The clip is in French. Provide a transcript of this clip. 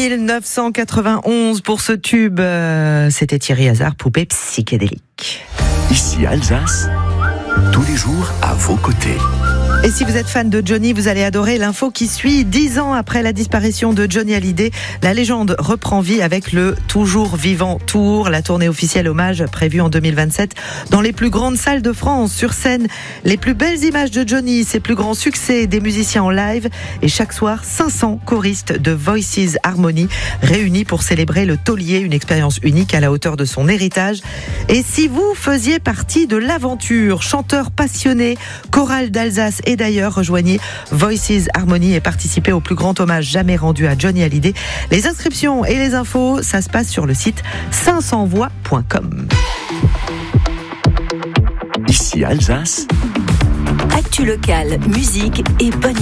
1991 pour ce tube. C'était Thierry Hazard, Poupée psychédélique. Ici Alsace, tous les jours à vos côtés. Et si vous êtes fan de Johnny, vous allez adorer l'info qui suit. 10 ans après la disparition de Johnny Hallyday, la légende reprend vie avec le Toujours Vivant Tour, la tournée officielle hommage prévue en 2027 dans les plus grandes salles de France. Sur scène, les plus belles images de Johnny, ses plus grands succès, des musiciens en live et chaque soir, 500 choristes de Voices Harmony réunis pour célébrer le taulier, une expérience unique à la hauteur de son héritage. Et si vous faisiez partie de l'aventure, chanteur passionné, chorale d'Alsace et d'ailleurs, rejoignez Voices Harmony et participez au plus grand hommage jamais rendu à Johnny Hallyday. Les inscriptions et les infos, ça se passe sur le site 500voix.com. Ici Alsace. Actu locale, musique et bonne